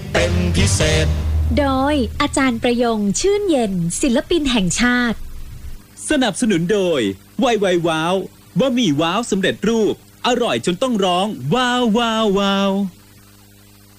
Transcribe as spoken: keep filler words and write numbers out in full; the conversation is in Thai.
เป็นพิเศษโดยอาจารย์ประยงชื่นเย็นศิลปินแห่งชาติสนับสนุนโดยไวไวว้าวบะหมี่ว้าวสำเร็จรูปอร่อยจนต้องร้องว้าวว้าวว้าว